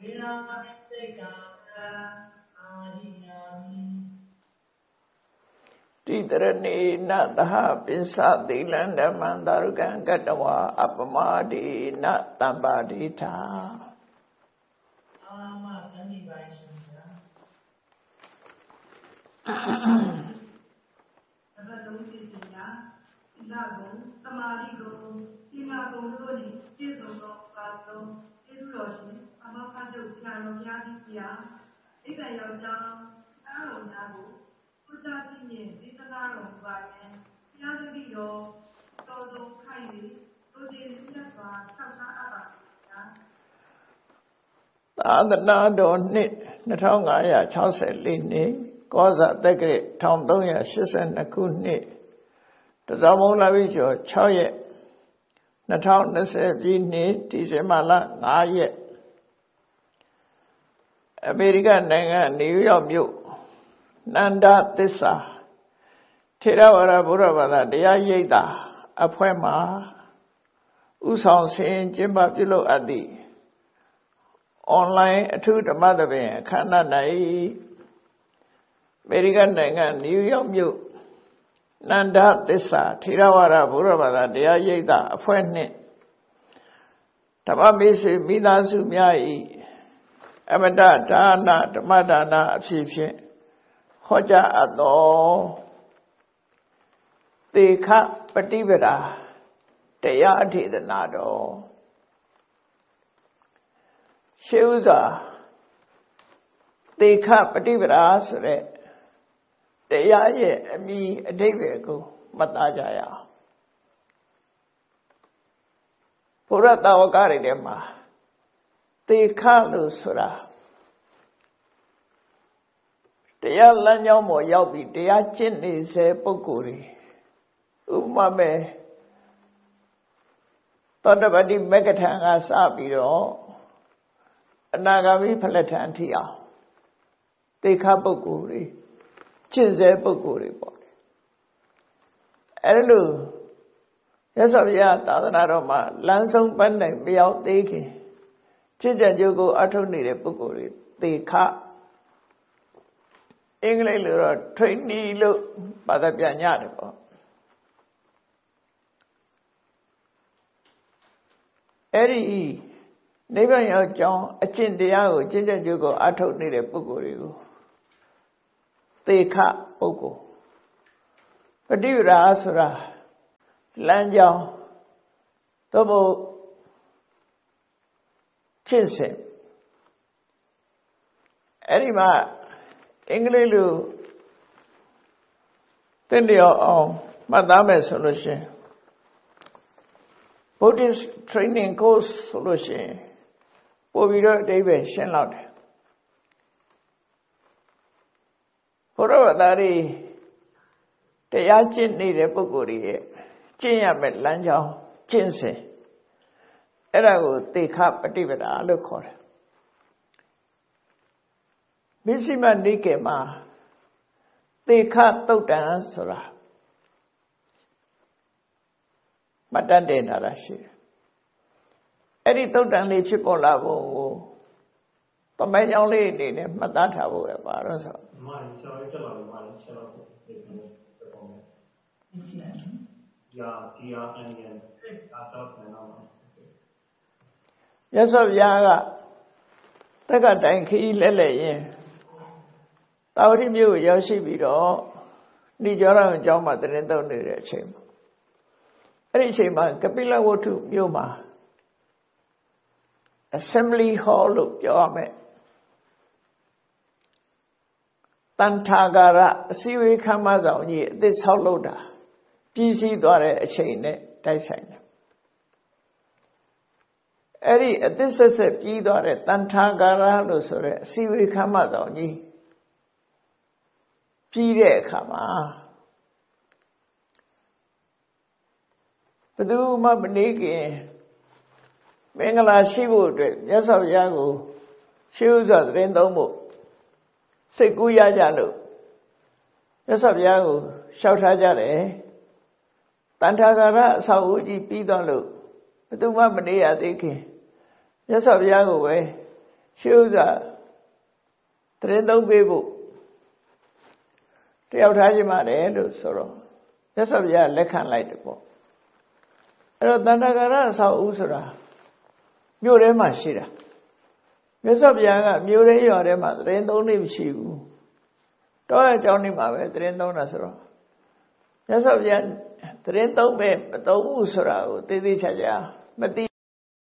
တိတရဏေနသဟပိသသီလံဓမ္မံသာရုကံကတ္တဝါအပမဒေနတမ္ပါဒိထာသမာဓိကိုသီလကိုတို့၏ပြည့်စုံသောပါဆုံးကျေးဇူးတော်ရှင်အမောက္ခကျုပ်ဆရာတော်များကြီးဆရာဣဒ္ဓယောက်ျားအားလုံးများကိုဘုရားကြီးနှင့်ဒေသနာတော်မူပါယံဘုရားသခင်တော်တော်တော်ခိုင်၍တို့ဒီရှိတတ်စွာဆောက်ထားအပ်ပါသာသနာတော်နှစ်2564နှစ်ကောဇာတက္ကရာ1382ခုနှစ်တဇောမုံလပိကျော်6ရက်2020ပြည့်နှစ်ဒီဇင်ဘာလ5ရက်အမေရိကန်နိုင်ငံနယူးယောက်မြို့နန္ဒသစ္စာထေရဝါဒဘုရားဘာသာတရားရိပ်သာအဖွဲ့မှဥဆောင်ဆင်ကျင်းပပြုလုပ်အပ်သည့်အွန်လိုင်းအထူးဓမ္မသဘင်အခမ်းအနား၌အမေရိကန်နိုင်ငံနယူးယောက်မြို့နန္ဒသစ္စာထေရဝါဒဘုရားဘာသာတရားရိပ်သာအဖွဲ့နှင့်ဓမ္မမေဆွေမိသားစုများ၏အမတဒါနဓမ္မဒါနအဖြစ်ဖြင့်ဟောကြားအပ်သောသေခပฏิပဒါတရားဒေသနာတော်ရှေးဥစွာသေခပฏิပဒါဆိုတဲ့တရားရဲ့အမည်အဓိပ္ပာယ်ကိုမှတ်သားကြရအောင်ဘုရားတာဝကတွေထဲမှာသေခလို့ဆိုတာတရားလမ်းကြောင်းပေါ်ရောက်ပြီးတရားကျင့်နေစေပုဂ္ဂိုလ်တွေဥပမာမဲ့သောတပတိမဂ္ဂထံကစပြီးတော့အနာဂါမိဖလက်ထံအထိအောင်သေခပုဂ္ဂိုလ်တွေကျင့်စေပုဂ္ဂိုလ်တွေပေါ့အဲ့လိုရသော်ဘုရားသာသနာတော်မှာလမ်းဆုံးပန်းနိုင်မရောက်သေးခင်ကျင့်ကြံကြိုးကိုအထုတ်နေတဲ့ပုဂ္ဂိုလ်တွေသေခအင်္ဂလိပ်လိုတော့ trainee လို့ဘာသာပြန်ညတယ်ပေါ့အဲ့ဒီနိဗ္ဗာန်ရောက်ကြောင်းအကျင့်တရားကိုကျင့်ကြံကြိုးကိုအထုတ်နေတဲ့ပုဂ္ဂိုလ်တွေကိုသေခပုဂ္ဂိုလ်ပฏิပဒါဆိုတာလမ်းကြောင်းသို့မဟုတ်ဖြစ်စဉ်အဲ့ဒီမှာအင်္ဂလိပ်လိုသင်တော်အောင်မှတ်သားမယ်ဆိုလို့ရှိရင် Buddhist training course ဆိုလို့ရှိရင်ပို့ပြီးတော့အဓိပ္ပာယ်ရှင်းလောက်တယ်ဘုရားဘာသာတွေတရားကျင့်နေတဲ့ပုဂ္ဂိုလ်တွေရဲ့ကျင့်ရမယ့်လမ်းကြောင်းကျင့်စဉ်အဲ့ဒါကိုသေခပฏิပဒါလို့ခေါ်တယ်မစ္စည်းမနိကေမှာသေခသုတ်တံဆိုတာမှတ်တတ်တင်တာရှိတယ်အဲ့ဒီသုတ်တံလေးဖြစ်ပေါ်လာဖို့ကိုတမိုင်းကြောင်းလေးအနေနဲ့မှတ်သားထားဖို့ပဲပါတော့ဆိုမာရီဆောရတက်လာလို့မာရီချက်တော့ဒီနေ့ပုံနဲ့RTRNN တာတော့ပြန်တော့ရသော်ဗျာကတက္ကတိုင်ခီးလဲလဲရင်တာဝတိမြို့ရောက်ရှိပြီးတော့ဏိကျောရအကြောင်းမှာသတင်းသုံးနေတဲ့အချိန်မှာအဲ့ဒီအချိန်မှာကပိလဝတ္ထုမြို့မှာ Assembly Hall လို့ပြောရမယ်တန်ထာဂရအစည်းအဝေးခမ်းမဆောင်ကြီးအသစ်ဆောက်လုပ်တာပြီးစီးသွားတဲ့အချိန်နဲ့တိုက်ဆိုင်တယ်အဲ့ဒီအသစ်ဆက်ဆက်ပြီးသွားတဲ့တန်ထာဂရလို့ဆိုတဲ့အစည်းအဝေးခမ်းမဆောင်ကြီးပြီးတဲ့အခါမှာဘယ်သူမှမနေခင်မင်္ဂလာရှိဖို့အတွက်မြတ်စွာဘုရားကိုရှေးဥစွာသတင်းသုံးဖို့စိတ်ကူးရကြလို့မြတ်စွာဘုရားကိုလျှောက်ထားကြတယ်တန်ထာဂရအဆောက်အဦကြီးပြီးသွားလို့ဘယ်သူမှမနေရသေးခင်မြတ်စွာဘုရားကိုပဲရှုကတရင်သုံးပေးဖို့တယောက်ထားခြင်းပါတယ်လို့ဆိုတော့မြတ်စွာဘုရားလက်ခံလိုက်တယ်ပေါ့အဲ့တော့တဏ္ဍကာရအဆောက်အဦဆိုတာမြို့ထဲမှာရှိတာမြတ်စွာဘုရားကမြို့ထဲရွာထဲမှာတရင်သုံးနေမရှိဘူးတောအကြောင်းနေမှာပဲတရင်သုံးတာဆိုတော့မြတ်စွာဘုရားတရင်သုံးပဲမသုံးဘူးဆိုတာကိုသိသိချာချာမသိ